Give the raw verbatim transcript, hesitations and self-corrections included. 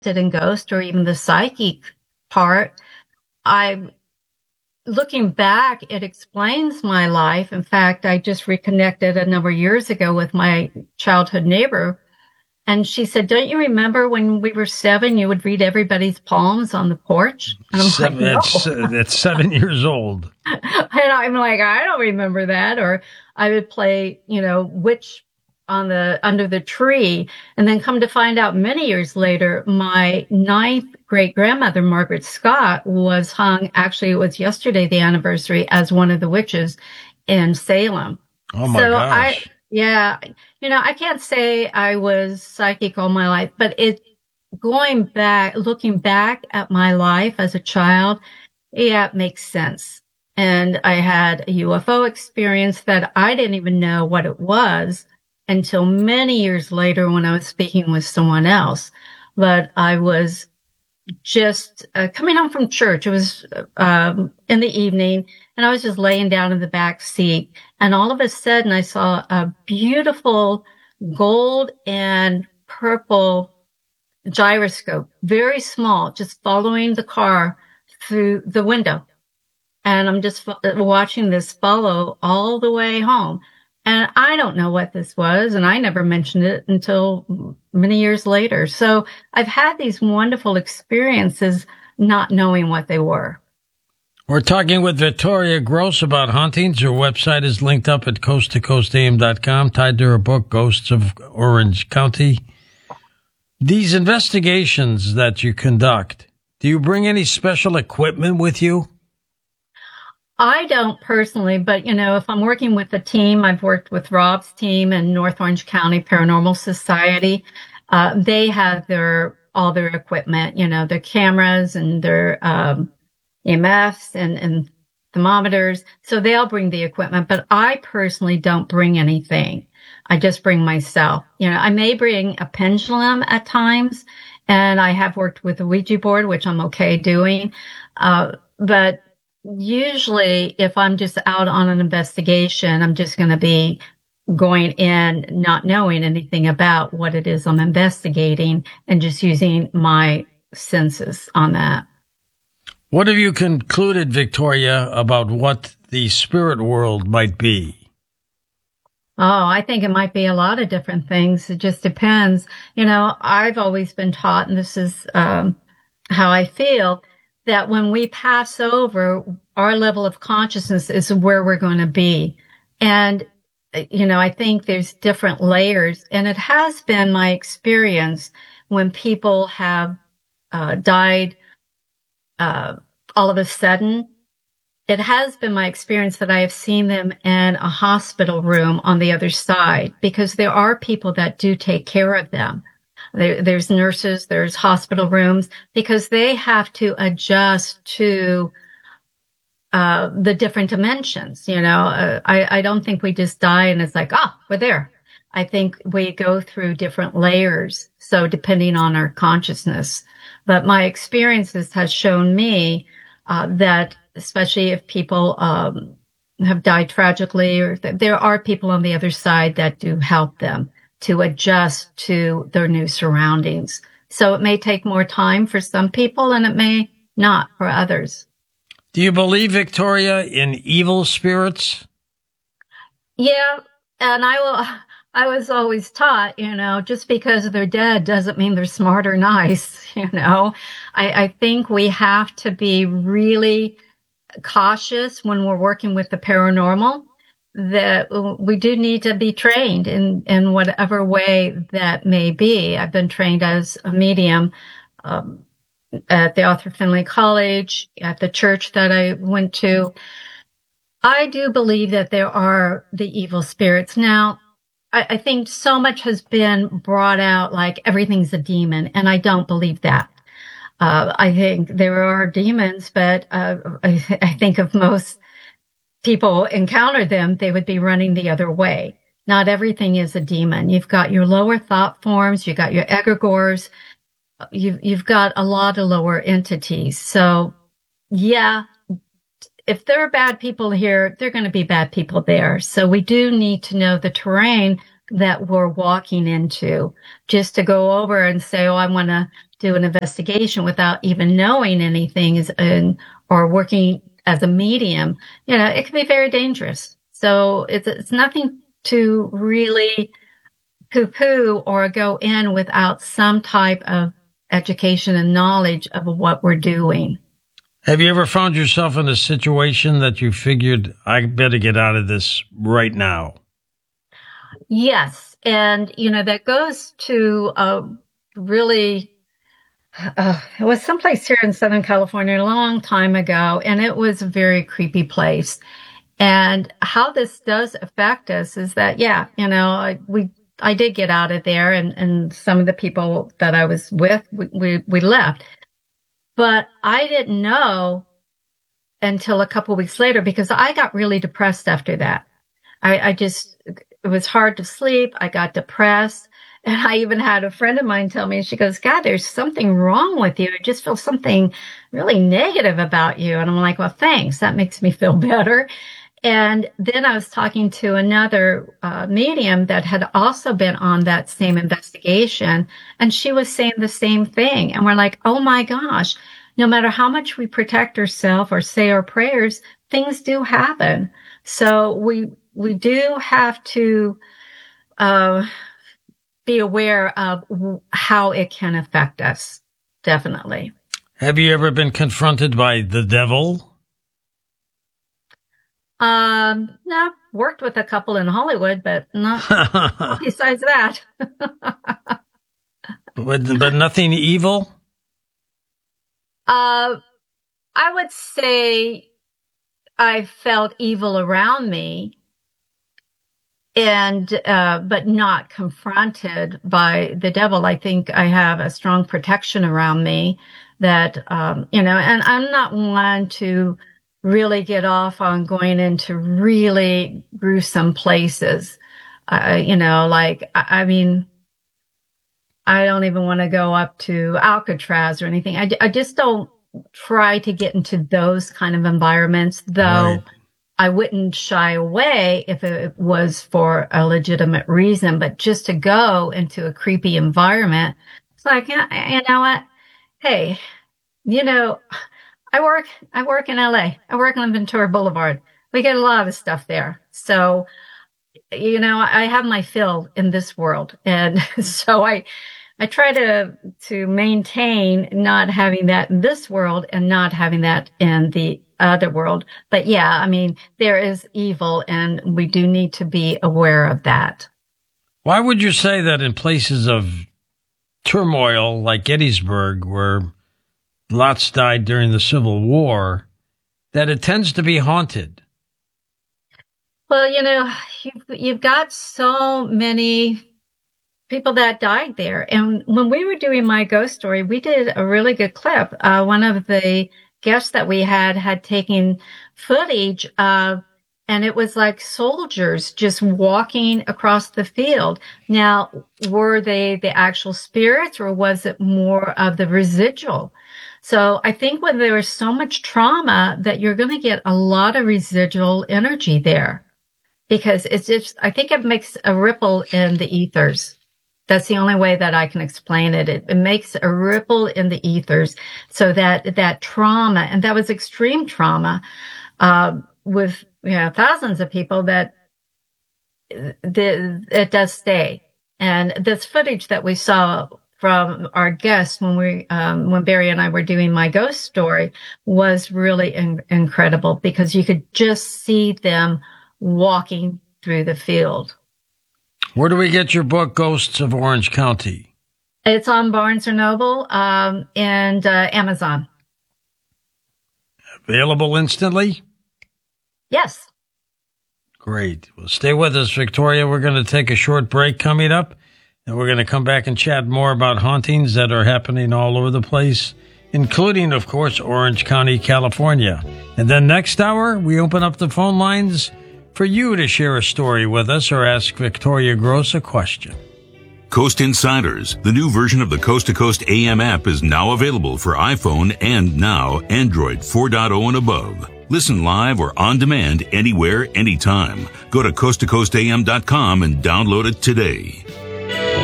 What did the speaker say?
in ghost or even the psychic part. I, looking back, it explains my life. In fact, I just reconnected a number of years ago with my childhood neighbor. And she said, don't you remember when we were seven, you would read everybody's palms on the porch? And I'm seven, like, no. That's, uh, that's seven years old. And I'm like, I don't remember that. Or I would play, you know, witch on the, under the tree. And then come to find out many years later, my ninth great grandmother, Margaret Scott, was hung, actually it was yesterday, the anniversary, as one of the witches in Salem. Oh my so gosh. I, yeah, you know, I can't say I was psychic all my life, but it, going back, looking back at my life as a child, yeah, it makes sense. And I had a U F O experience that I didn't even know what it was until many years later when I was speaking with someone else. But I was just uh, coming home from church. It was um, in the evening, and I was just laying down in the back seat. And all of a sudden, I saw a beautiful gold and purple gyroscope, very small, just following the car through the window. And I'm just fo- watching this follow all the way home. And I don't know what this was, and I never mentioned it until many years later. So I've had these wonderful experiences not knowing what they were. We're talking with Victoria Gross about hauntings. Her website is linked up at coast to coast a m dot com, tied to her book, Ghosts of Orange County. These investigations that you conduct, do you bring any special equipment with you? I don't personally, but, you know, if I'm working with a team, I've worked with Rob's team in North Orange County Paranormal Society. Uh, they have their, all their equipment, you know, their cameras and their, um, E M Fs and, and thermometers. So they'll bring the equipment, but I personally don't bring anything. I just bring myself. You know, I may bring a pendulum at times, and I have worked with a Ouija board, which I'm okay doing. Uh, but usually if I'm just out on an investigation, I'm just going to be going in not knowing anything about what it is I'm investigating and just using my senses on that. What have you concluded, Victoria, about what the spirit world might be? Oh, I think it might be a lot of different things. It just depends. You know, I've always been taught, and this is um, how I feel, that when we pass over, our level of consciousness is where we're going to be. And, you know, I think there's different layers. And it has been my experience when people have uh, died uh, all of a sudden. It has been my experience that I have seen them in a hospital room on the other side, because there are people that do take care of them. There, there's nurses, there's hospital rooms, because they have to adjust to uh the different dimensions. You know, uh, I, I don't think we just die and it's like, ah, we're there. I think we go through different layers, so depending on our consciousness. But my experiences has shown me uh that, especially if people um have died tragically, or th- there are people on the other side that do help them to adjust to their new surroundings. So it may take more time for some people, and it may not for others. Do you believe, Victoria, in evil spirits? Yeah, and I will. I was always taught, you know, just because they're dead doesn't mean they're smart or nice. You know, I, I think we have to be really cautious when we're working with the paranormal, that we do need to be trained in, in whatever way that may be. I've been trained as a medium um, at the Arthur Findlay College, at the church that I went to. I do believe that there are the evil spirits. Now, I, I think so much has been brought out like everything's a demon, and I don't believe that. Uh, I think there are demons, but uh, I, I think if most people encounter them, they would be running the other way. Not everything is a demon. You've got your lower thought forms, you've got your egregores, you've, you've got a lot of lower entities. So, yeah, if there are bad people here, there are going to be bad people there. So we do need to know the terrain that we're walking into. Just to go over and say, oh, I want to do an investigation without even knowing anything is in, or working as a medium, you know, it can be very dangerous. So it's, it's nothing to really poo-poo or go in without some type of education and knowledge of what we're doing. Have you ever found yourself in a situation that you figured, I better get out of this right now? Yes. And, you know, that goes to uh, really, uh, it was someplace here in Southern California a long time ago, and it was a very creepy place. And how this does affect us is that, yeah, you know, I, we, I did get out of there, and, and some of the people that I was with, we, we, we left. But I didn't know until a couple of weeks later, because I got really depressed after that. I, I just, it was hard to sleep. I got depressed. And I even had a friend of mine tell me, she goes, God, there's something wrong with you. I just feel something really negative about you. And I'm like, well, thanks. That makes me feel better. And then I was talking to another uh, medium that had also been on that same investigation, and she was saying the same thing. And we're like, oh my gosh, no matter how much we protect ourselves or say our prayers, things do happen. So we we do have to uh, be aware of how it can affect us. Definitely. Have you ever been confronted by the devil? Um, no, worked with a couple in Hollywood, but not besides that. but, but nothing evil? Uh, I would say I felt evil around me, and, uh, but not confronted by the devil. I think I have a strong protection around me that, um, you know, and I'm not one to really get off on going into really gruesome places. Uh, you know, like, I, I mean, I don't even want to go up to Alcatraz or anything. I, I just don't try to get into those kind of environments, though right. I wouldn't shy away if it was for a legitimate reason, but just to go into a creepy environment, it's like, you know what? Hey, you know, I work, I work in L A. I work on Ventura Boulevard. We get a lot of stuff there. So, you know, I have my fill in this world. And so I, I try to, to maintain not having that in this world and not having that in the other world. But yeah, I mean, there is evil, and we do need to be aware of that. Why would you say that in places of turmoil like Gettysburg, where lots died during the Civil War, that it tends to be haunted? Well, you know, you've, you've got so many people that died there. And when we were doing my ghost story, we did a really good clip. Uh, one of the guests that we had had taken footage of, and it was like soldiers just walking across the field. Now, were they the actual spirits, or was it more of the residual? So I think when there is so much trauma that you're going to get a lot of residual energy there, because it's just, I think it makes a ripple in the ethers. That's the only way that I can explain it. It, it makes a ripple in the ethers, so that that trauma, and that was extreme trauma, uh, with, you know, thousands of people, that the, it does stay. And this footage that we saw from our guests when we, um, when Barry and I were doing my ghost story was really in, incredible, because you could just see them walking through the field. Where do we get your book, Ghosts of Orange County? It's on Barnes and Noble, um, and, uh, Amazon. Available instantly? Yes. Great. Well, stay with us, Victoria. We're going to take a short break coming up, and we're going to come back and chat more about hauntings that are happening all over the place, including, of course, Orange County, California. And then next hour, we open up the phone lines for you to share a story with us or ask Victoria Gross a question. Coast Insiders, the new version of the Coast to Coast A M app, is now available for iPhone and now Android four point oh and above. Listen live or on demand anywhere, anytime. Go to coast to coast a m dot com and download it today.